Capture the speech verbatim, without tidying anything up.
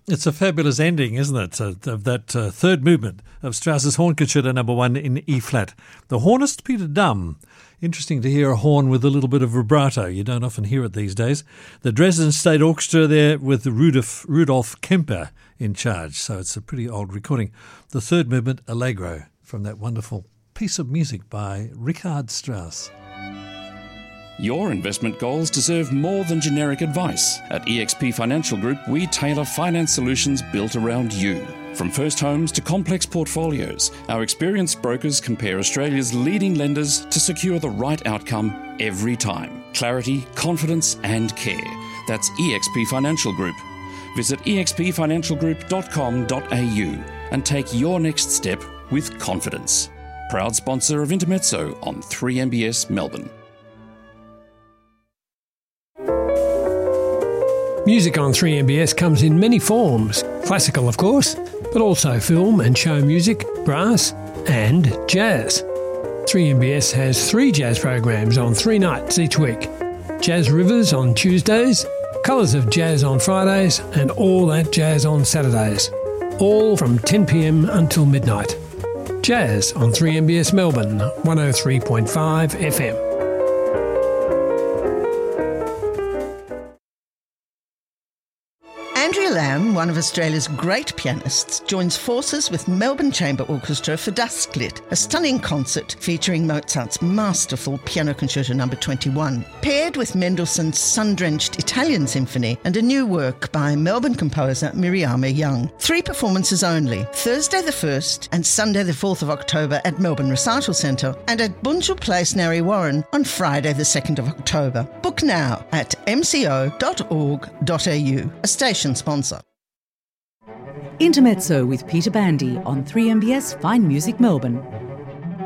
It's a fabulous ending, isn't it, uh, of that uh, third movement of Strauss's Hornconcerto number one in E-flat. The hornist, Peter Dumm. Interesting to hear a horn with a little bit of vibrato. You don't often hear it these days. The Dresden State Orchestra there with Rudolf, Rudolf Kemper in charge. So it's a pretty old recording. The third movement, Allegro, from that wonderful piece of music by Richard Strauss. Your investment goals deserve more than generic advice. At E X P Financial Group, we tailor finance solutions built around you. From first homes to complex portfolios, our experienced brokers compare Australia's leading lenders to secure the right outcome every time. Clarity, confidence and care. That's E X P Financial Group. Visit e x p financial group dot com dot a u and take your next step with confidence. Proud sponsor of Intermezzo on three M B S Melbourne. Music on three M B S comes in many forms. Classical, of course, but also film and show music, brass and jazz. three M B S has three jazz programs on three nights each week. Jazz Rivers on Tuesdays, Colours of Jazz on Fridays and All That Jazz on Saturdays. All from ten p m until midnight. Jazz on three M B S Melbourne, one oh three point five F M. Andrea Lamb, one of Australia's great pianists, joins forces with Melbourne Chamber Orchestra for Dusklit, a stunning concert featuring Mozart's masterful Piano Concerto number twenty-one, paired with Mendelssohn's sun-drenched Italian Symphony and a new work by Melbourne composer Miriama Young. Three performances only, Thursday the first and Sunday the fourth of October at Melbourne Recital Centre and at Bunjil Place, Narre Warren on Friday the second of October. Book now at m c o dot org dot a u, a station sponsor. Intermezzo with Peter Bandy on three M B S Fine Music Melbourne.